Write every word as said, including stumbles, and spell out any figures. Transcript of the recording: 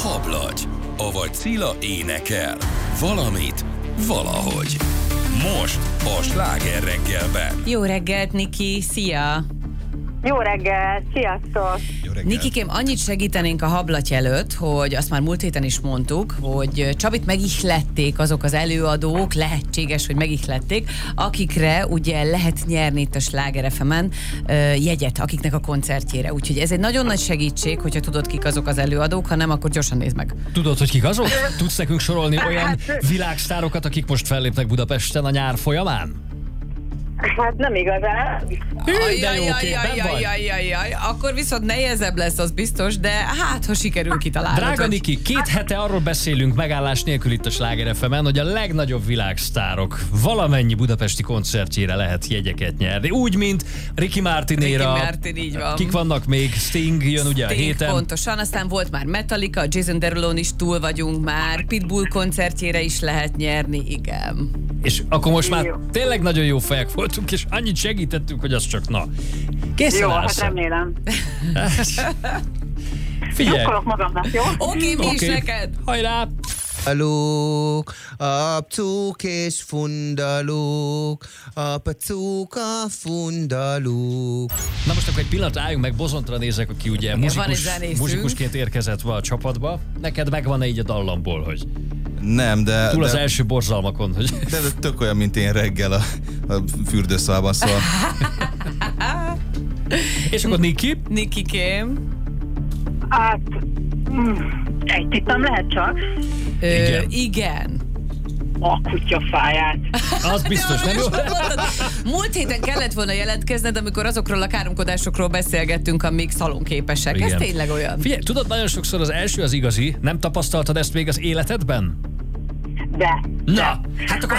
hablagy, avagy Cilla énekel. Valamit, valahogy. Most a Sláger reggelben. Jó reggelt, Niki, szia! Jó reggel, sziasztok! Nikikém, annyit segítenénk a hablaty előtt, hogy azt már múlt héten is mondtuk, hogy Csabit megihlették azok az előadók, lehetséges, hogy megihlették, akikre ugye lehet nyerni itt a Sláger ef emen jegyet, akiknek a koncertjére. Úgyhogy ez egy nagyon nagy segítség, hogyha tudod, kik azok az előadók, ha nem, akkor gyorsan nézd meg. Tudod, hogy kik azok? Tudsz nekünk sorolni olyan világsztárokat, akik most fellépnek Budapesten a nyár folyamán? Hát nem igazán. Hű, de jó képben vagy. Ajajajajajaj, akkor viszont nehezebb lesz, az biztos, de hát, ha sikerül kitalálni. Drága Niki, két hete arról beszélünk megállás nélkül itt a Sláger ef emen, hogy a legnagyobb világsztárok valamennyi budapesti koncertjére lehet jegyeket nyerni. Úgy, mint Ricky Martinéra. Ricky Martin, így van. Kik vannak még? Sting jön ugye Sting, a héten. Pontosan, aztán volt már Metallica, Jason Derulo-n is túl vagyunk már, Pitbull koncertjére is lehet nyerni, igen. És akkor most már Jó. tényleg nagyon jó fejek voltunk, és annyit segítettünk, hogy az csak na. Készen Jó, állsz. hát remélem. Figyelj. Jogkolok magamnak, jó? Oké, mi is Oké. neked? Hajrá! Fundalók, a pcúk és fundalók, a pacúk a fundalók. Na most akkor egy pillanat álljunk meg, Bozontra nézek, aki ugye van egy muzikus, zenészünk. muzikusként érkezett be a csapatba. Neked megvan-e így a dallamból, hogy Nem, de, túl az de, első borzalmakon, hogy... de, de tök olyan, mint én reggel a, a fürdőszobában, szóval És akkor Niki? Nikikém. Hát, mm, egy tippem lehet csak. Ö, Igen. igen. A kutyafáját. Az biztos, nem jó? Múlt héten kellett volna jelentkezned, amikor azokról a káromkodásokról beszélgettünk, amik szalonképesek. Ez Igen. tényleg olyan. Figyelj, tudod, nagyon sokszor az első az igazi. Nem tapasztaltad ezt még az életedben? De. Na, hát akkor